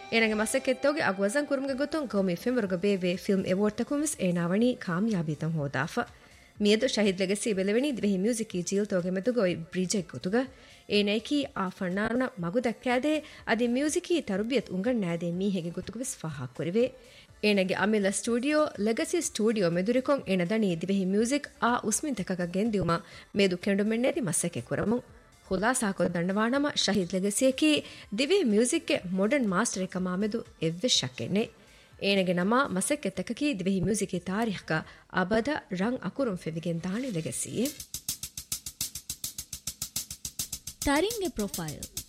ಏನಗೆ ಮಸಕ್ಕೆತ್ತೋಗೆ ಅಗ್ವಜನ್ ಕುರುಮ್ಗೆ ಗೊತ್ತೊಂ ಕೌಮಿ ಫೆಂವರ್ಗ ಬೇವೆ film award ತಕುಮಿಸ್ ಏನಾವಣಿ ಕಾಮಯಾಬಿತಂ ಹೋದಾಫ ಮಿಯದು ಶಹೀದ್ legacy ಬೆಲೆವೆನಿ ದಿವೆಹಿ music zeal ತೋಗೆ ಮೆದುಗೊಯ್ ಬ್ರಿಜೆಕ್ ಗೊತುಗ ಏನೈಕಿ ಆ ಫಣ್ಣಾರನ ಮಗು ದಕ್ಕಾದೆ ಅದಿ ಮ್ಯೂಸಿಕಿ ತರುಬಿಯತ್ ಉಂಗಣ್ ನಾದೆ ಮೀಹೆಗೆ ಗೊತುಗುವಿಸ್ ಫಹಾ ಕೊರಿವೆ ಏನಗೆ ಅಮಿಲ ಸ್ಟುಡಿಯೋ ಲೆಗಸಿ ಸ್ಟುಡಿಯೋ ಮೆದುರಿಕೊಂ ಏನದನಿ ದಿವೆಹಿ ಮ್ಯೂಸಿಕ್ ಆ ಉಸ್ಮಿನ್ ತಕಕ ಗೆಂದಿಯುಮ ಮೇದು ಕೆಂಡು ಮೆಣ್ಣೆದಿ ಮಸಕ್ಕೆ ಕುರಮು ಖುಲಾಸಾಕೊ ದಂಡವಾಣಮ ಶಹೀದ್ ಲೆಗಸಿಯಕಿ ದಿವೆಹಿ ಮ್ಯೂಸಿಕ್ಗೆ ಮಾಡರ್ನ್ ಮಾಸ್ಟರ್ ಕಮಾ ಮೆದು ಎವ್ವೆ ಶಕ್ಕೆನೆ ಏನಗೆ ನಮ ಮಸಕ್ಕೆ ತಕಕಿ ದಿವೆಹಿ ಮ್ಯೂಸಿಕ್ ತಾರೀಖ ಅಬದ ರಂಗ್ ಅಕುರುಂ ಫೆವಿಗೆನ್ ದಾಣಿ ಲೆಗಸಿಯೆ ತಾರಿಂಗೆ ಪ್ರೊಫೈಲ್